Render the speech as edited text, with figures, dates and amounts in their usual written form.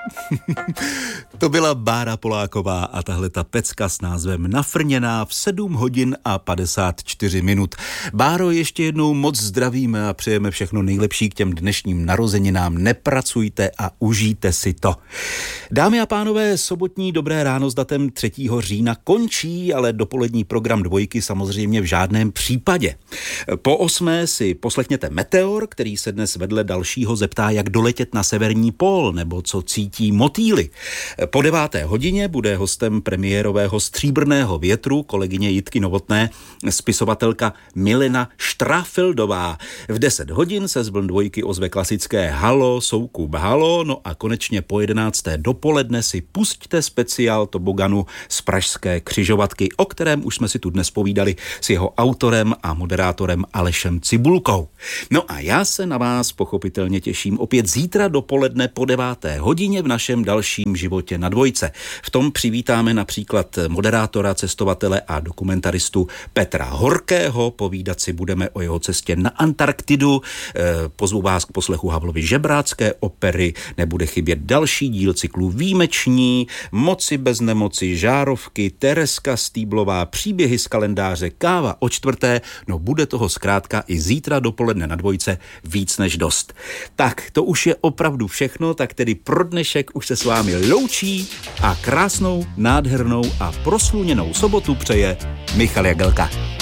To byla Bára Poláková a tahle ta pecka s názvem Nafrněná v 7 hodin a 54 minut. Báro, ještě jednou moc zdravíme a přejeme všechno nejlepší k těm dnešním narozeninám. Nepracujte a užijte si to. Dámy a pánové, sobotní Dobré ráno s datem 3. října končí, ale dopolední program Dvojky samozřejmě v žádném případě. Po 8. si poslechněte Meteor, který se dnes vedle dalšího zeptá, jak doletět na severní pól, nebo co cítí motýly. Po 9. hodině bude hostem premiérového Stříbrného větru kolegyně Jitky Novotné spisovatelka Milena Štráfeldová. V 10 hodin se z vln Dvojky ozve klasické Halo, Soukup, halo, no a konečně po 11. dopoledne si pusťte speciál toboganu z pražské křižovatky, o kterém už jsme si tu dnes povídali s jeho autorem a moderátorem Alešem Cibulkou. No a já se na vás pochopitelně těším opět zítra dopoledne po 9. hodině v našem dalším životě na Dvojce. V tom přivítáme například moderátora, cestovatele a dokumentaristu Petra Horkého. Povídat si budeme o jeho cestě na Antarktidu. Pozvu vás k poslechu Havlovy žebrácké opery. Nebude chybět další díl cyklu Výjimeční, Moci bez nemoci, Žárovky, Tereska Stýblová, příběhy z kalendáře, káva o 4. No bude toho zkrátka i zítra dopoledne na Dvojce víc než dost. Tak, to už je opravdu všechno, tak tedy pro dnešek už se s vámi loučí a krásnou, nádhernou a prosluněnou sobotu přeje Michal Jagelka.